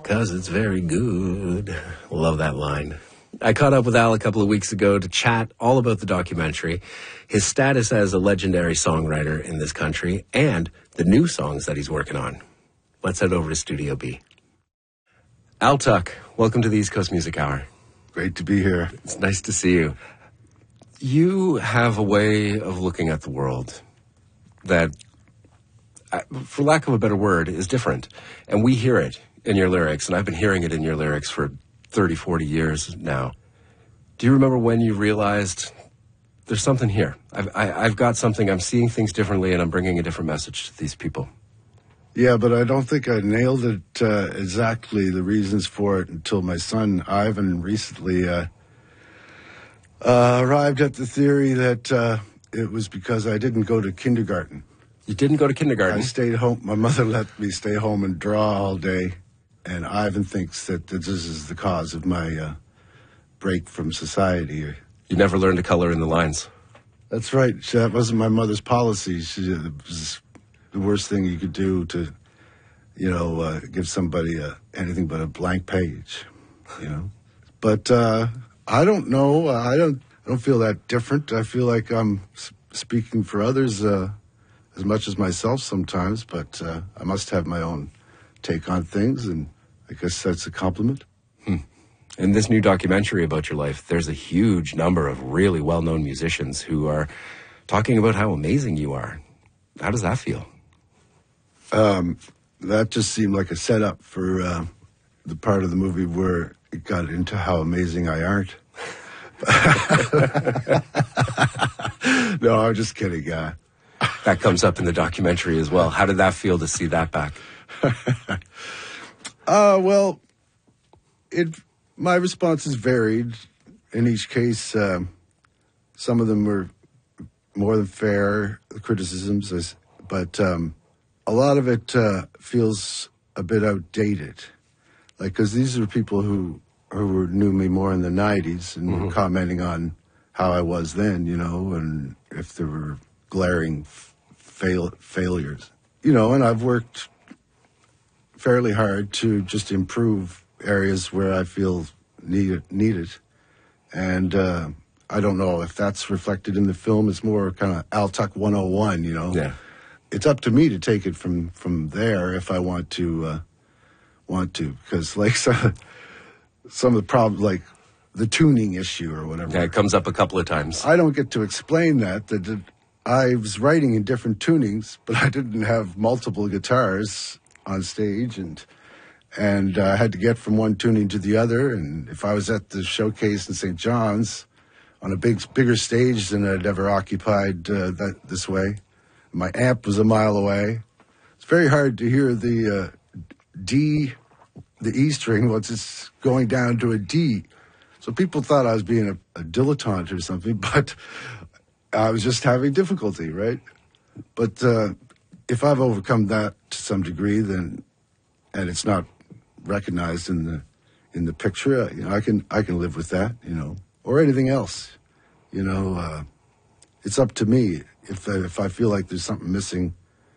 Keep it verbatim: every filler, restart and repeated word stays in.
'cause it's very good. Love that line. I caught up with Al a couple of weeks ago to chat all about the documentary, his status as a legendary songwriter in this country, and the new songs that he's working on. Let's head over to Studio B. Al Tuck, welcome to the East Coast Music Hour. Great to be here. It's nice to see you. You have a way of looking at the world that, for lack of a better word, is different. And we hear it in your lyrics, and I've been hearing it in your lyrics for thirty, forty years now. Do you remember when you realized there's something here? I've, I, I've got something, I'm seeing things differently, and I'm bringing a different message to these people. Yeah, but I don't think I nailed it uh, exactly, the reasons for it, until my son, Ivan, recently uh, uh, arrived at the theory that uh, it was because I didn't go to kindergarten. You didn't go to kindergarten? I stayed home. My mother let me stay home and draw all day, and Ivan thinks that this is the cause of my uh, break from society. You never learned to color in the lines? That's right. That wasn't my mother's policy. She, it was the worst thing you could do to, you know, uh, give somebody a, anything but a blank page, you know. But uh, I don't know. I don't. I don't feel that different. I feel like I'm speaking for others uh, as much as myself sometimes. But uh, I must have my own take on things, and I guess that's a compliment. Hmm. In this new documentary about your life, there's a huge number of really well-known musicians who are talking about how amazing you are. How does that feel? Um, that just seemed like a setup for uh, the part of the movie where it got into how amazing I aren't. No, I'm just kidding. Uh, that comes up in the documentary as well. How did that feel to see that back? uh, well, it my responses varied. In each case, uh, some of them were more than fair, the criticisms, but um, a lot of it uh, feels a bit outdated. Like, because these are people who who knew me more in the nineties and mm-hmm. were commenting on how I was then, you know, and if there were glaring fail failures. You know, and I've worked fairly hard to just improve areas where I feel need, needed. And uh, I don't know if that's reflected in the film. It's more kind of Al Tuck one oh one, you know. Yeah. It's up to me to take it from, from there if I want to, uh, want to. Because, like, so, some of the problems, like the tuning issue or whatever. Yeah, it comes up a couple of times. I don't get to explain that. That it, I was writing in different tunings, but I didn't have multiple guitars on stage, and and I uh, had to get from one tuning to the other. And if I was at the showcase in Saint John's on a big, bigger stage than I'd ever occupied uh, that this way, my amp was a mile away. It's very hard to hear the uh, D, the E string once it's going down to a D. So people thought I was being a, a dilettante or something, but I was just having difficulty, right? But uh, if I've overcome that to some degree, then, and it's not recognized in the in the picture, you know, I can I can live with that, you know, or anything else, you know. Uh, it's up to me if I, if I feel like there's something missing